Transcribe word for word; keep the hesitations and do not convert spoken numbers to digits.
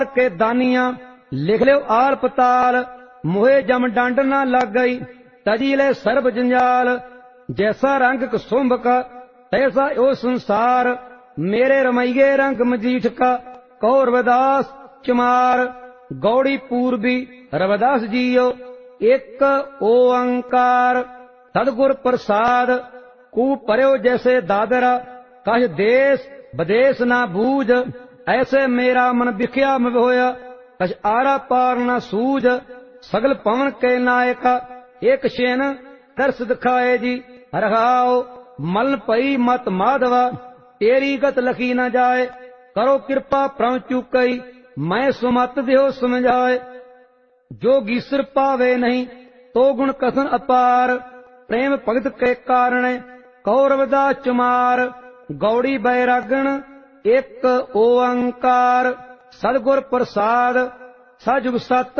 के दानिया लिख लो आल पताल, मोहे जम डंड न लग गई तजीले सर्ब जंजाल। जैसा रंग कुसुम्भ का तैसा ओ संसार, मेरे रमैये रंग मजीठ का कौ रविदास चमार। गौड़ी पूर्वी रविदास जीओ एक ओंकार, सदगुर प्रसाद कू परयो जैसे दादरा। कह देश विदेश ना बूझ, ऐसे मेरा मन बिख्या में होया। कछ आरा पार न सूझ, सगल पवन के नायका एक शेन दर्श दिखाए जी। रहाओ मलन पई मत माधवा, तेरी गत लखी न जाए। करो कृपा प्रम चुकई, मैं सुमत देहो समझाए। जो गीसर पावे नहीं तो गुण कथन अपार, प्रेम भगत के कारण कौरवदास चमार। गौड़ी बैरागण एक ओंकार, सदगुर प्रसाद सजुग सत